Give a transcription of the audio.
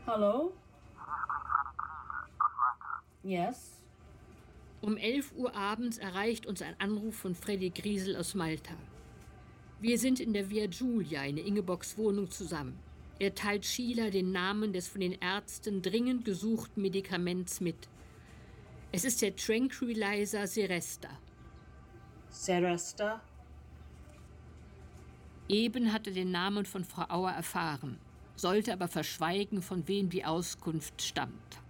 Hallo? Yes. Um 11 Uhr abends erreicht uns ein Anruf von Freddy Griesel aus Malta. Wir sind in der Via Giulia in Ingeborgs Wohnung zusammen. Er teilt Sheila den Namen des von den Ärzten dringend gesuchten Medikaments mit. Es ist der Tranquilizer Seresta. Seresta? Eben hatte den Namen von Frau Auer erfahren, sollte aber verschweigen, von wem die Auskunft stammt.